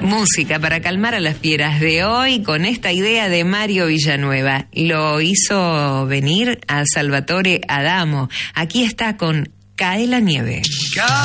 Música para calmar a las fieras de hoy con esta idea de Mario Villanueva. Lo hizo venir a Salvatore Adamo. Aquí está con Cae la nieve.